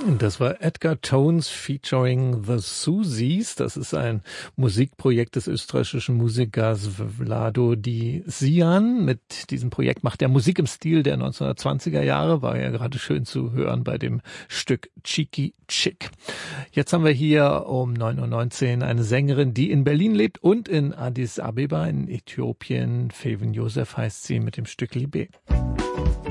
Das war Edgar Tones featuring The Susies. Das ist ein Musikprojekt des österreichischen Musikers Vlado Dizian. Mit diesem Projekt macht er Musik im Stil der 1920er Jahre. War ja gerade schön zu hören bei dem Stück Cheeky Chick. Jetzt haben wir hier um 9:19 Uhr eine Sängerin, die in Berlin lebt und in Addis Abeba in Äthiopien. Feven Josef heißt sie mit dem Stück Liebe.